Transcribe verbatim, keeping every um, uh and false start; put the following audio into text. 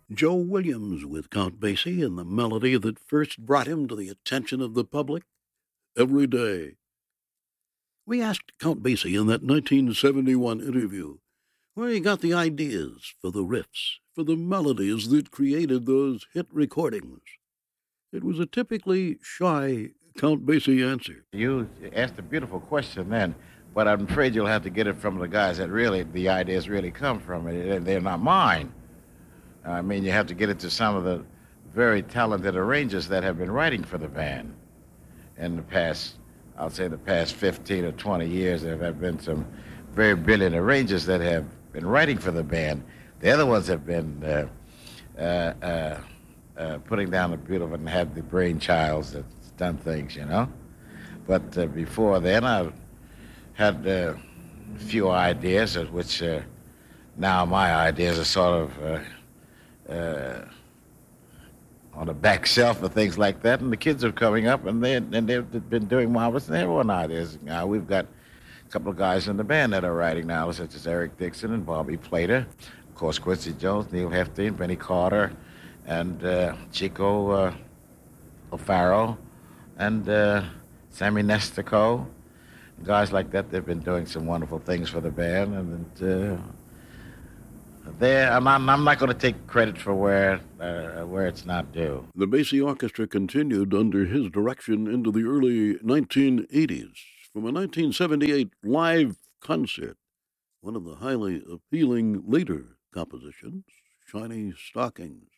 Joe Williams with Count Basie and the melody that first brought him to the attention of the public, Every Day. We asked Count Basie in that nineteen seventy-one interview where he got the ideas for the riffs, for the melodies that created those hit recordings. It was a typically shy Count Basie answer. You asked a beautiful question then, but I'm afraid you'll have to get it from the guys that really, the ideas really come from. It. They're not mine. I mean, you have to get it to some of the very talented arrangers that have been writing for the band in the past, I'll say the past fifteen or twenty years. There have been some very brilliant arrangers that have been writing for the band. The other ones have been uh, uh, uh, uh, putting down the beautiful and had the brainchilds that's done things, you know. But uh, before then, I had uh, a few ideas, of which uh, now my ideas are sort of uh, uh, on the back shelf and things like that. And the kids are coming up, and they and they've been doing marvelous. And everyone ideas. Now we've got a couple of guys in the band that are writing now, such as Eric Dixon and Bobby Plater, of course Quincy Jones, Neil Hefti, and Benny Carter, and uh, Chico uh, O'Farrell, and uh, Sammy Nestico. Guys like that, they've been doing some wonderful things for the band, and uh, there, I'm, I'm, I'm not going to take credit for where uh, where it's not due. The Basie Orchestra continued under his direction into the early nineteen eighties. From a nineteen seventy-eight live concert, one of the highly appealing later compositions, Shiny Stockings.